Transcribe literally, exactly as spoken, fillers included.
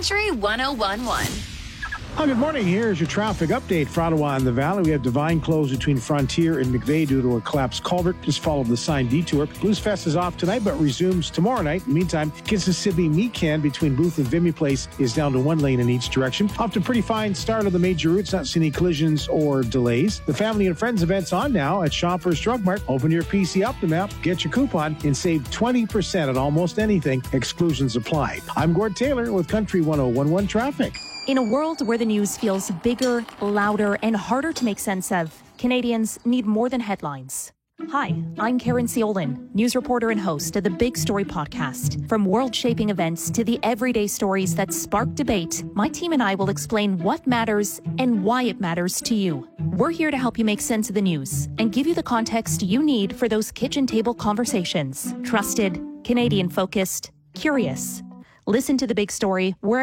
Country one oh one point one. Oh, good morning. Here's your traffic update for Ottawa and the Valley. We have Divine closed between Frontier and McVeigh due to a collapsed culvert. Just follow the sign detour. Blues Fest is off tonight, but resumes tomorrow night. In the meantime, Kansas City Meat Can between Booth and Vimy Place is down to one lane in each direction. Off to a pretty fine start of the major routes. Not seeing any collisions or delays. The Family and Friends event's on now at Shoppers Drug Mart. Open your P C Optim app, get your coupon, and save twenty percent on almost anything. Exclusions apply. I'm Gord Taylor with Country one oh one one Traffic. In a world where the news feels bigger, louder, and harder to make sense of, Canadians need more than headlines. Hi, I'm Karen Ciolin, news reporter and host of the Big Story podcast. From world-shaping events to the everyday stories that spark debate, my team and I will explain what matters and why it matters to you. We're here to help you make sense of the news and give you the context you need for those kitchen table conversations. Trusted, Canadian-focused, curious. Listen to The Big Story wherever